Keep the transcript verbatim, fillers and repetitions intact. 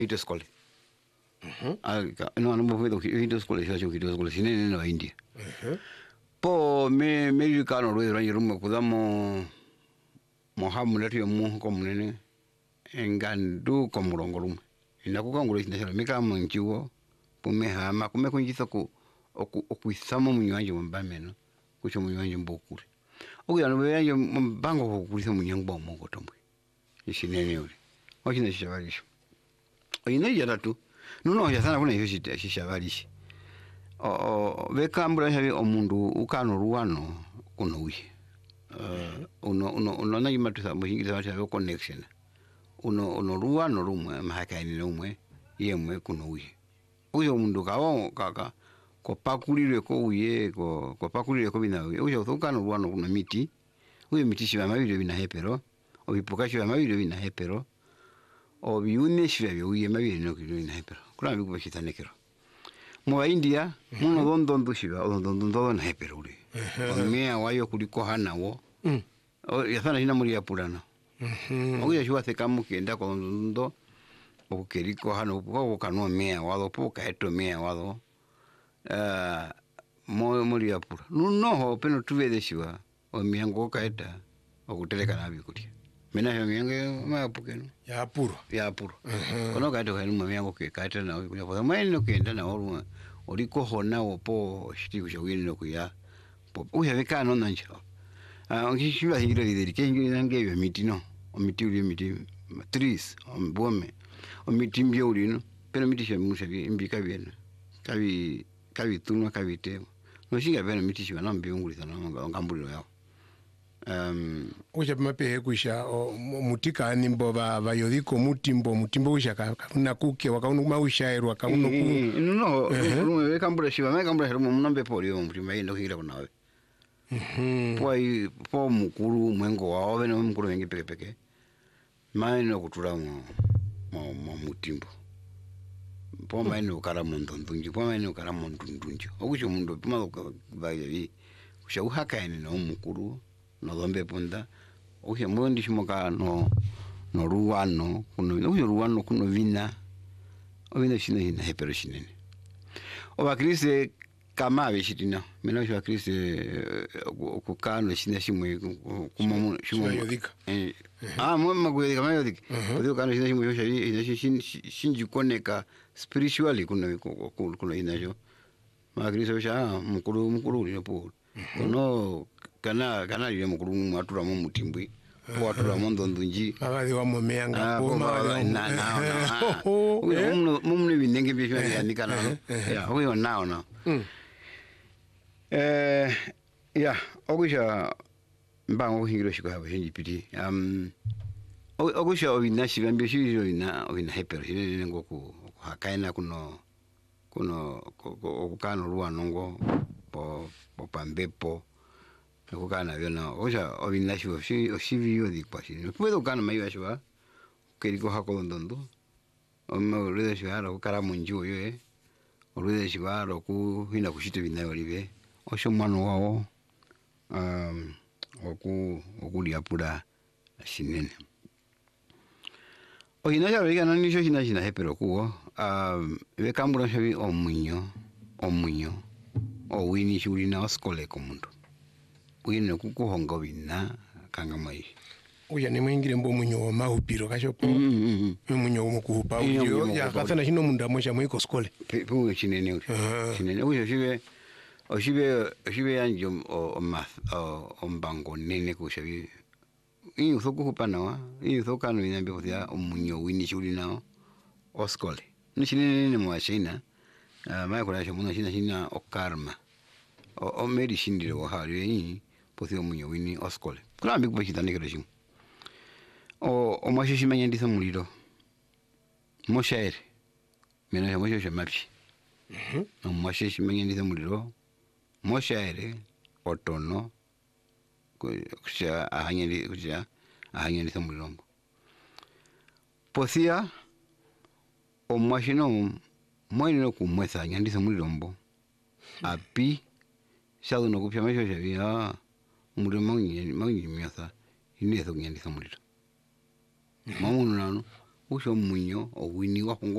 ito skole. Mhm. Alika no no mo vedo ito skole sha ito skole sinene no India. Mhm. Po me me yukano ro ro rumo kudamo mo hamulati mo komunene engandu komurongo rumo. Ina kukangulo sinasha mika mo nchiwo po me hama kume kunjisa ku okwisamo munyanje mbameno kucho munyanje mbokure. Oya no beyanjo mbango kulisa munyangbo mo kotombwe. Isinene uri. Wakina shishabalisho. Oyine yatatu. Nuno ya sana kuna hiyo shishabalisho. O bekambura shabi omundu ukano ruwano kuno wi. Uh, uno uno uno na yimatu sa mujingiza washa connection. Uno uno ruwano rumwe mahakaini rumwe yemwe kuno wi. Uyo mundu kawo kaka ko pakulire ko uye ko ko pakulire ko bina uye uyo thukano ruwano kuna miti. Uyo miti shiba mabiro bina hepero. Obipuka shiba mabiro bina hepero. Obiune shiba uye mabiro no bina hepero. Kuna biku bashitanekero. Mwa India muno dondo ndo shiba dondo ndo na hepero uri. Omea wayo kuliko hana wo. Mm. O yasana hina muri yapurana. Mhm. Oya shwa thekamu kenda ko ndo okeriko hana upo kanwa mea wado poka eto mea wado. Uh, mo muri yapura. Nuno ho peno tuvede shiba o miango kaeta okuteleka na bikuti. Mena yo miango ma pukeno. Ya apuro. Ya apuro. Kono kaito helu miango ke kaeta na kuya kwa maino kenda na oru oriko hona opo shiti kushawini no kuya. Po uya veka no nancha. Ah ngi shiba hiro lideri ke ngi nange yo miti no. O miti uri miti trees o bome. O miti mbio uri no. Pero miti shiba musha mbika biena. Kavi kavi tunwa kavi tema. No shinga bena miti shiba na mbio ngulisa na ngambuliro yao. Um uja mape kusha mutika nimbo ba bayodiko mutimbo mutimbo usha kana kuke wakaunu maushairo wakaunu ku no no we kambura shiba me kambura hero munombe pori yo mutimba indo kira kunawe mhm poi po mukuru mwengo wao bene mukuru wengi peke peke maino kutura mo mo mutimbo po maino kara mondondunji po maino kara mondundunji okucho mundo pima bayi kusha uhakaini no mukuru no dombe punda uhe mundi shimoka no no ruwano kuno uhe ruwano kuno vina ovina shina hina hepero shinene oba krise kama beshitina mena shwa krise okukano shina shimwe kuma shimwe eh ah mama gwe kama yodika odio kano shina shimwe shwa ina shin shinji koneka spiritually kuno kuno ina jo ma krise sha mukuru mukuru ni po no kana kana ile mukuru matura mu mutimbwi ko atura mu ndondunji abali wa mumeanga ko ma na na uyo mumne binenge byo yani kana ya uyo nao na eh ya ogusha mbango hingiro shiko habo hinji piti um ogusha obinashi bambyo shiro ina obina hyper ile ngoku hakaina kuno kuno okukano ruwano ngo po po pambepo kukana vyona oja obinashwa shi oshiviyo dikwashi puedo kana mayo ashwa keriko hako ndondo omo rede shwara kukara munju yo eh rede shwara ku hina kushite binayo libe osho mwana wao um oku okuli apura shinene oyina ya vega nani sho shina shina hepero kuo um ve kambura shavi omunyo omunyo o wini shuri na oskole komundo wino kukuhonga bina kanga mai uya ni mwingire mbo munyo wa mahupiro kashopo mm -hmm. munyo mu kuhupa uyo ya kathana shino munda mosha mwiko skole pu chinene uyo chinene uyo shibe oshibe oshibe yanjo o math o mbango nene kushabi iyo sokuhupa nawa iyo sokano inambe kutia omunyo wini shuri nao oskole ni chinene ne mwashina mai kuna shimuna shina shina okarma o o medicine dilo hali ni posio munyo wini oskole kuna mbi kubashitane kero shimu o o mashishi manyandisa muliro moshaere mena ya moshaere mapi mhm no mashishi manyandisa muliro moshaere otono kusha ahanyandi kusha ahanyandisa muliro posia o mashino mwene kumwesa nyandisa muliro api shado no kupya mesho shabia muliro mangi mangi miasa inezo nyandisa muliro mamuno nano usho munyo o wini wa